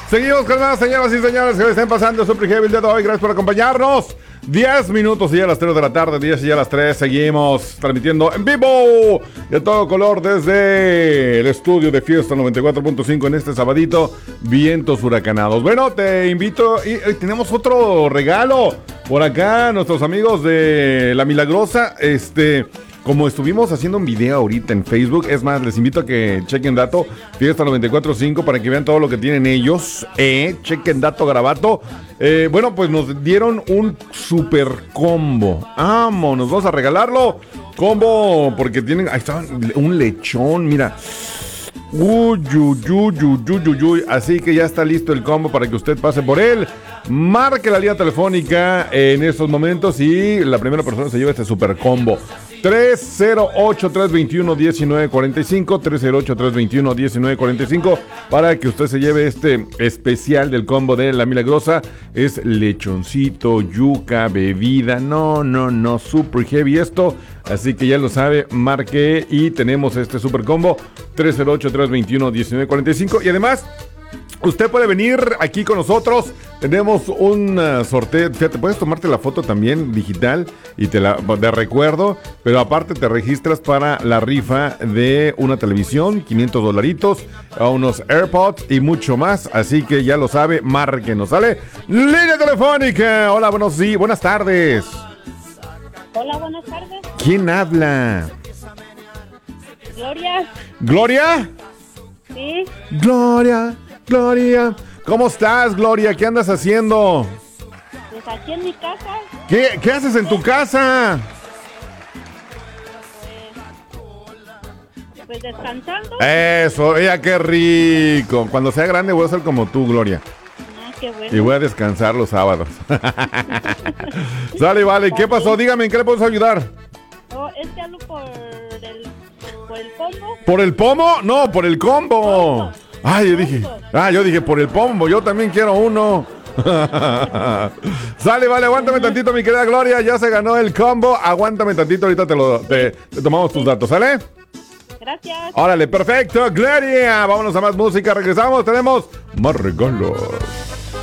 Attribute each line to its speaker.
Speaker 1: Seguimos con más, señoras y señores, que estén pasando Super Heavy el día de hoy. Gracias por acompañarnos. 10 minutos y ya a las 3 de la tarde, 10 y ya a las 3. Seguimos transmitiendo en vivo de todo color desde el estudio de Fiesta 94.5 en este sabadito. Vientos huracanados. Bueno, te invito y tenemos otro regalo por acá. Nuestros amigos de La Milagrosa, como estuvimos haciendo un video ahorita en Facebook, es más, les invito a que chequen dato Fiesta 94.5 para que vean todo lo que tienen ellos. Chequen dato Garabato. Bueno, pues nos dieron un super combo. Nos vamos a regalarlo. Combo, porque tienen, ahí está un lechón, mira. Uy. Así que ya está listo el combo para que usted pase por él. Marque la línea telefónica en estos momentos y la primera persona se lleva este super combo. 308-321-1945, 308-321-1945, para que usted se lleve este especial del combo de La Milagrosa. Es lechoncito, yuca, bebida, no, super heavy esto. Así que ya lo sabe, marque y tenemos este super combo, 308-321-1945. Y además, usted puede venir aquí con nosotros. Tenemos un sorteo. Fíjate, puedes tomarte la foto también digital y de recuerdo. Pero aparte te registras para la rifa de una televisión, $500, a unos AirPods y mucho más. Así que ya lo sabe, márquenos, ¿sale? Línea telefónica. Hola, buenas tardes.
Speaker 2: Hola, buenas tardes.
Speaker 1: ¿Quién habla?
Speaker 2: Gloria.
Speaker 1: ¿Gloria?
Speaker 2: Sí.
Speaker 1: Gloria. ¿Cómo estás, Gloria? ¿Qué andas haciendo?
Speaker 2: Pues aquí en mi casa.
Speaker 1: ¿Qué haces en tu casa?
Speaker 2: Pues descansando.
Speaker 1: Eso, qué rico. Cuando sea grande voy a ser como tú, Gloria.
Speaker 2: Qué bueno.
Speaker 1: Y voy a descansar los sábados. Sale, vale. ¿Qué pasó? Dígame, ¿en qué le podemos ayudar?
Speaker 2: Hablo por el combo.
Speaker 1: ¿Por el pomo? No, por el combo. Yo dije, por el pombo, yo también quiero uno. Sale, vale, aguántame tantito, mi querida Gloria, ya se ganó el combo. Aguántame tantito, ahorita te tomamos tus datos, ¿sale?
Speaker 2: Gracias.
Speaker 1: Órale, perfecto, Gloria. Vámonos a más música, regresamos, tenemos más regalos.